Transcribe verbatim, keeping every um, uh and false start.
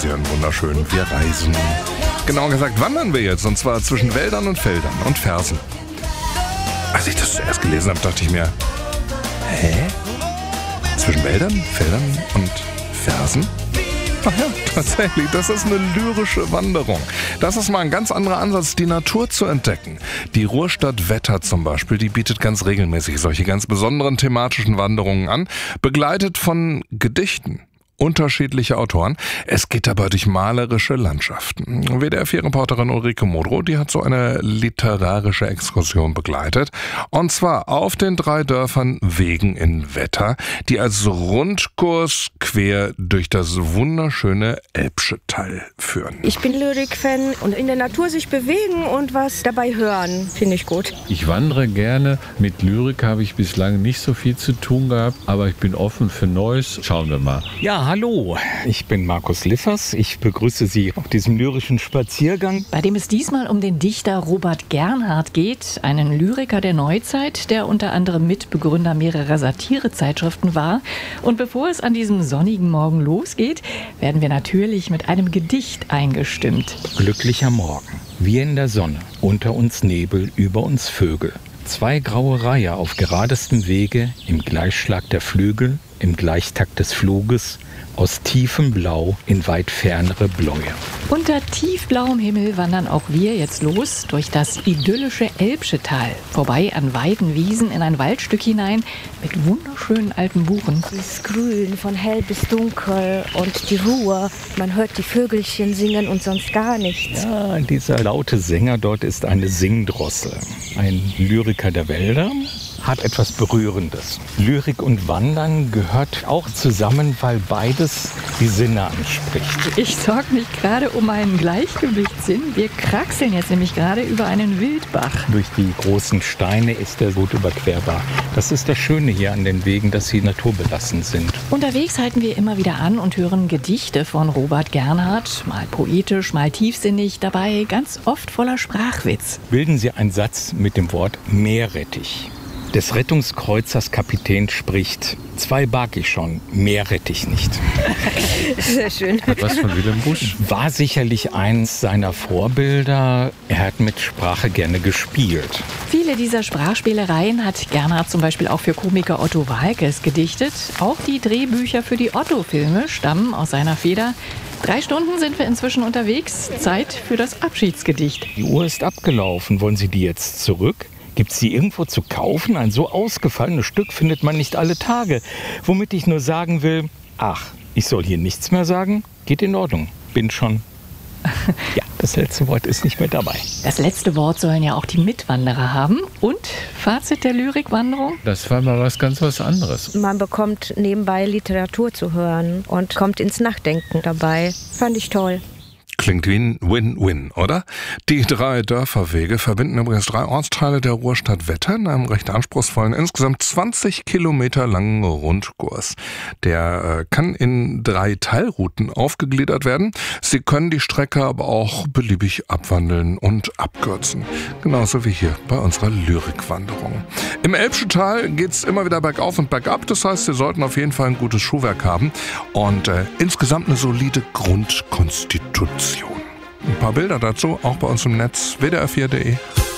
Andalusien wunderschön. Wir reisen. Genauer gesagt wandern wir jetzt, und zwar zwischen Wäldern und Feldern und Fersen. Als ich das zuerst gelesen habe, dachte ich mir, hä? Zwischen Wäldern, Feldern und Fersen? Ach ja, tatsächlich, das ist eine lyrische Wanderung. Das ist mal ein ganz anderer Ansatz, die Natur zu entdecken. Die Ruhrstadt Wetter zum Beispiel, die bietet ganz regelmäßig solche ganz besonderen thematischen Wanderungen an, begleitet von Gedichten unterschiedliche Autoren. Es geht dabei durch malerische Landschaften. W D R vier-Reporterin Ulrike Modrow, die hat so eine literarische Exkursion begleitet. Und zwar auf den drei Dörfern Wegen in Wetter, die als Rundkurs quer durch das wunderschöne Elbsche Tal führen. Ich bin Lyrik-Fan und in der Natur sich bewegen und was dabei hören, finde ich gut. Ich wandere gerne. Mit Lyrik habe ich bislang nicht so viel zu tun gehabt, aber ich bin offen für Neues. Schauen wir mal. Ja, hallo, ich bin Markus Liffers. Ich begrüße Sie auf diesem lyrischen Spaziergang. Bei dem es diesmal um den Dichter Robert Gernhardt geht, einen Lyriker der Neuzeit, der unter anderem Mitbegründer mehrerer Satirezeitschriften war. Und bevor es an diesem sonnigen Morgen losgeht, werden wir natürlich mit einem Gedicht eingestimmt. Glücklicher Morgen, wir in der Sonne, unter uns Nebel, über uns Vögel. Zwei graue Reiher auf geradestem Wege, im Gleichschlag der Flügel, im Gleichtakt des Fluges, aus tiefem Blau in weit fernere Bläue. Unter tiefblauem Himmel wandern auch wir jetzt los durch das idyllische Elbsche Tal. Vorbei an weiten Wiesen in ein Waldstück hinein mit wunderschönen alten Buchen. Es ist grün, von hell bis dunkel und die Ruhe. Man hört die Vögelchen singen und sonst gar nichts. Ja, dieser laute Sänger dort ist eine Singdrossel. Ein Lyriker der Wälder. Hat etwas Berührendes. Lyrik und Wandern gehört auch zusammen, weil beides die Sinne anspricht. Ich sorge mich gerade um einen Gleichgewichtssinn. Wir kraxeln jetzt nämlich gerade über einen Wildbach. Durch die großen Steine ist er gut überquerbar. Das ist das Schöne hier an den Wegen, dass sie naturbelassen sind. Unterwegs halten wir immer wieder an und hören Gedichte von Robert Gernhardt. Mal poetisch, mal tiefsinnig, dabei ganz oft voller Sprachwitz. Bilden Sie einen Satz mit dem Wort Meerrettich. Des Rettungskreuzers Kapitän spricht: Zwei barg ich schon, mehr rette ich nicht. Sehr schön. Was von Wilhelm Busch? War sicherlich eins seiner Vorbilder. Er hat mit Sprache gerne gespielt. Viele dieser Sprachspielereien hat Gernhardt zum Beispiel auch für Komiker Otto Waalkes gedichtet. Auch die Drehbücher für die Otto-Filme stammen aus seiner Feder. Drei Stunden sind wir inzwischen unterwegs. Zeit für das Abschiedsgedicht. Die Uhr ist abgelaufen. Wollen Sie die jetzt zurück? Gibt es die irgendwo zu kaufen? Ein so ausgefallenes Stück findet man nicht alle Tage. Womit ich nur sagen will, ach, ich soll hier nichts mehr sagen? Geht in Ordnung. Bin schon. Ja, das letzte Wort ist nicht mehr dabei. Das letzte Wort sollen ja auch die Mitwanderer haben. Und Fazit der Lyrikwanderung? Das war mal was ganz was anderes. Man bekommt nebenbei Literatur zu hören und kommt ins Nachdenken dabei. Fand ich toll. Klingt wie ein Win-Win, oder? Die drei Dörferwege verbinden übrigens drei Ortsteile der Ruhrstadt Wetter in einem recht anspruchsvollen, insgesamt zwanzig Kilometer langen Rundkurs. Der äh, kann in drei Teilrouten aufgegliedert werden. Sie können die Strecke aber auch beliebig abwandeln und abkürzen. Genauso wie hier bei unserer Lyrikwanderung. Im Elbsche Tal geht's immer wieder bergauf und bergab. Das heißt, Sie sollten auf jeden Fall ein gutes Schuhwerk haben und äh, insgesamt eine solide Grundkonstitution. Ein paar Bilder dazu auch bei uns im Netz w d r vier punkt d e.